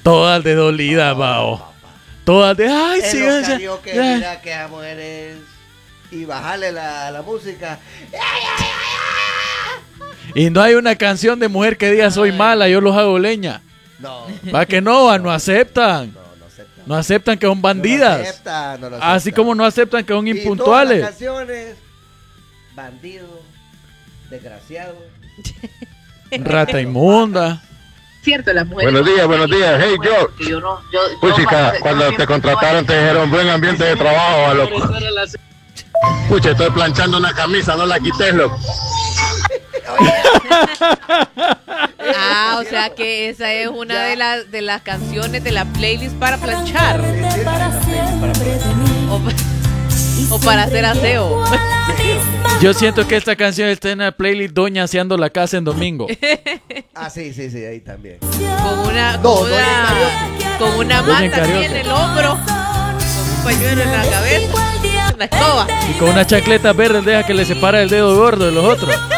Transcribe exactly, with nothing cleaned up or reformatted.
Todas de dolida, no, bao. Papá. Todas de, ay, en sí. Los karaoke, mira que a mujeres y bajarle la, la música. Y no hay una canción de mujer que diga soy mala, yo los hago leña. No. Va que no, no aceptan. No, no aceptan. No aceptan que son bandidas. No lo aceptan, no lo aceptan. Así como no aceptan que son impuntuales. Y todas las canciones, bandido, desgraciado. Rata inmunda. Cierto, las mujeres. Buenos días, buenos días. Hey, George. Yo no, yo, Puchica, yo, cuando te contrataron te dijeron buen ambiente de trabajo, a loco. Pucha, estoy planchando una camisa, no la quites, loco. Ah, o sea que esa es una ya. de las de las canciones de la playlist para planchar. O, o para hacer aseo. Yo siento que esta canción está en la playlist Doña haciendo la casa en domingo. Ah, sí, sí, sí, ahí también. Con una, no, con una, con una manta así en el hombro, con un pañuelo en la cabeza, en la escoba. Y con una chancleta verde deja que le separa el dedo gordo de los otros.